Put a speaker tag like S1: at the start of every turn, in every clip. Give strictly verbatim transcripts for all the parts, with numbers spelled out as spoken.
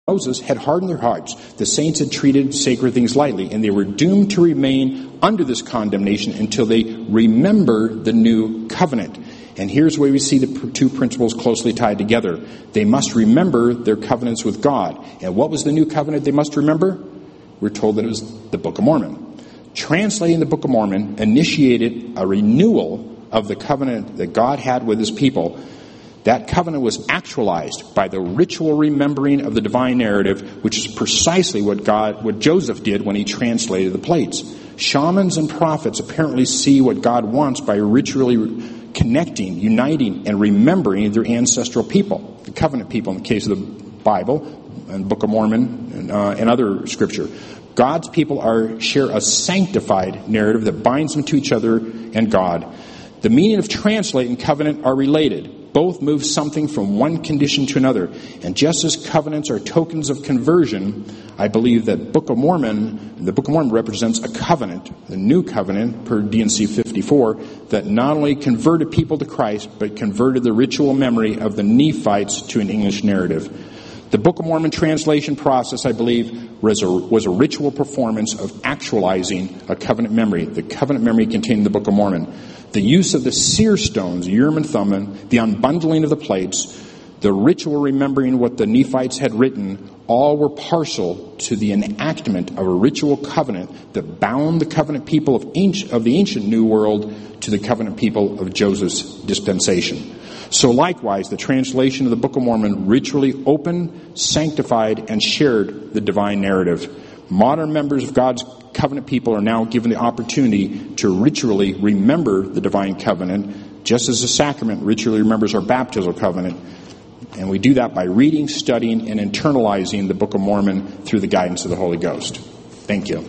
S1: Moses had hardened their hearts. The saints had treated sacred things lightly, and they were doomed to remain under this condemnation until they remember the new covenant. And here's where we see the two principles closely tied together. They must remember their covenants with God. And what was the new covenant they must remember? We're told that it was the Book of Mormon. Translating the Book of Mormon initiated a renewal of the covenant that God had with his people. That covenant was actualized by the ritual remembering of the divine narrative, which is precisely what God, what Joseph did when he translated the plates. Shamans and prophets apparently see what God wants by ritually connecting, uniting, and remembering their ancestral people, the covenant people in the case of the Bible and Book of Mormon and, uh, and other scripture. God's people are share a sanctified narrative that binds them to each other and God. The meaning of translate and covenant are related. Both move something from one condition to another. And just as covenants are tokens of conversion, I believe that Book of Mormon, the Book of Mormon represents a covenant, the new covenant per D and C fifty-four, that not only converted people to Christ, but converted the ritual memory of the Nephites to an English narrative. The Book of Mormon translation process, I believe, was a, was a ritual performance of actualizing a covenant memory, the covenant memory contained in the Book of Mormon. The use of the seer stones, Urim and Thummim, the unbundling of the plates, the ritual remembering what the Nephites had written, all were partial to the enactment of a ritual covenant that bound the covenant people of, ancient, of the ancient New World to the covenant people of Joseph's dispensation. So likewise, the translation of the Book of Mormon ritually opened, sanctified, and shared the divine narrative. Modern members of God's covenant people are now given the opportunity to ritually remember the divine covenant, just as the sacrament ritually remembers our baptismal covenant. And we do that by reading, studying, and internalizing the Book of Mormon through the guidance of the Holy Ghost. Thank you.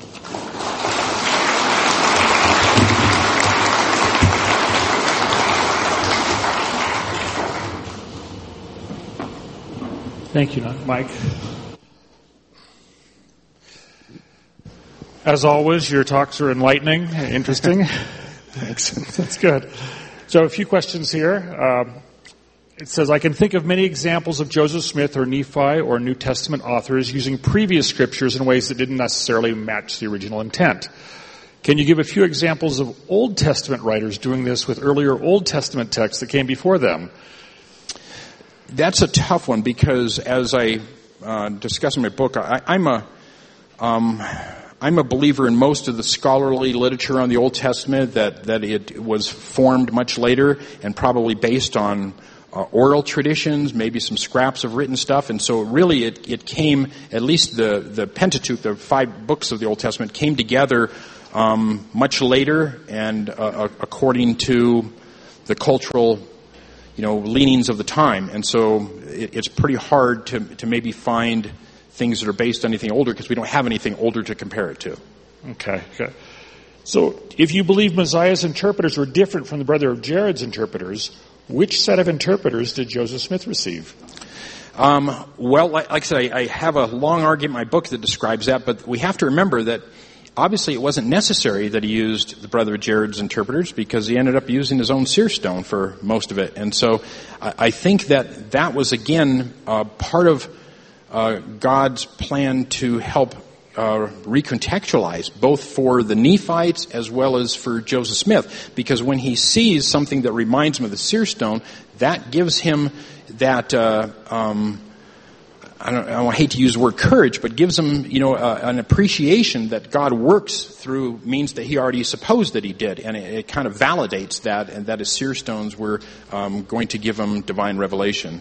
S2: Thank you, Mike. As always, your talks are enlightening and interesting.
S1: Thanks.
S2: That's good. So a few questions here. Um, it says, I can think of many examples of Joseph Smith or Nephi or New Testament authors using previous scriptures in ways that didn't necessarily match the original intent. Can you give a few examples of Old Testament writers doing this with earlier Old Testament texts that came before them?
S1: That's a tough one because, as I uh, discuss in my book, I, I'm a um, I'm a believer in most of the scholarly literature on the Old Testament that that it was formed much later and probably based on uh, oral traditions, maybe some scraps of written stuff, and so really it it came, at least the the Pentateuch, the five books of the Old Testament, came together um, much later and uh, according to the cultural, you know, leanings of the time. And so it, it's pretty hard to to maybe find things that are based on anything older because we don't have anything older to compare it to.
S2: Okay, okay. So if you believe Mosiah's interpreters were different from the brother of Jared's interpreters, which set of interpreters did Joseph Smith receive?
S1: Um, well, like, like I said, I, I have a long argument in my book that describes that, but we have to remember that obviously it wasn't necessary that he used the brother of Jared's interpreters because he ended up using his own seer stone for most of it. And so I, I think that that was, again, uh, part of uh, God's plan to help uh, recontextualize both for the Nephites as well as for Joseph Smith. Because when he sees something that reminds him of the seer stone, that gives him that uh, um I don't, I hate to use the word courage, but gives him, you know, uh, an appreciation that God works through means that he already supposed that he did. And it, it kind of validates that, and that his seer stones were um, going to give him divine revelation.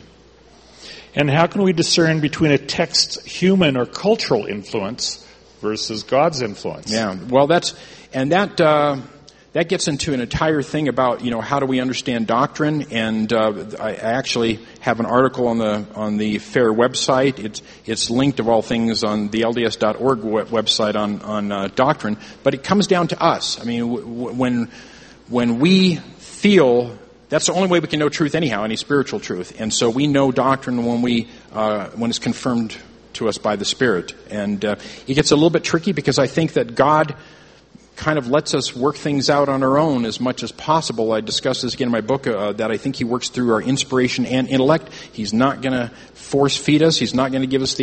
S2: And how can we discern between a text's human or cultural influence versus God's influence?
S1: Yeah, well, that's, and that, uh, that gets into an entire thing about, you know, how do we understand doctrine? And uh, I actually have an article on the on the FAIR website. It's it's linked of all things on the L D S dot org website on on uh, doctrine. But it comes down to us. I mean, w- w- when when we feel that's the only way we can know truth anyhow, any spiritual truth. And so we know doctrine when we uh, when it's confirmed to us by the Spirit. And uh, it gets a little bit tricky because I think that God kind of lets us work things out on our own as much as possible. I discuss this again in my book, uh, that I think he works through our inspiration and intellect. He's not going to force feed us. He's not going to give us the